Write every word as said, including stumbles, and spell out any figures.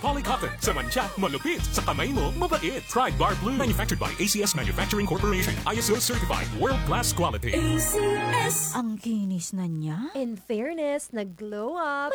Polycotton. Sa mancha, malupit. Sa kamay mo, mabait. Try Bar Blue. Manufactured by A C S Manufacturing Corporation. I S O certified. World-class quality. A C S. Ang kinis na niya. In fairness, nag-glow up.